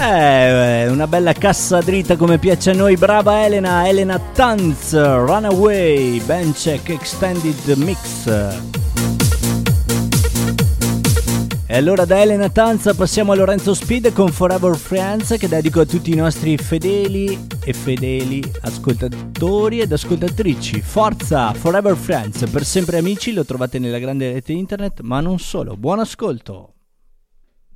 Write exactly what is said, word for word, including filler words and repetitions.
Eh, una bella cassa dritta come piace a noi. Brava Elena, Elena Tanz, Runaway, Bandcheck Extended Mix. E allora da Elena Tanz passiamo a Lorenzo Speed con Forever Friends, che dedico a tutti i nostri fedeli e fedeli ascoltatori ed ascoltatrici. Forza, Forever Friends, per sempre amici, lo trovate nella grande rete internet, ma non solo. Buon ascolto.